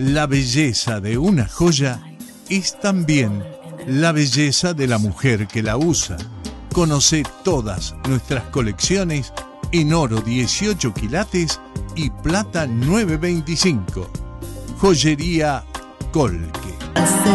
La belleza de una joya es también la belleza de la mujer que la usa. Conoce todas nuestras colecciones en oro 18 quilates y plata 925. Joyería Colque.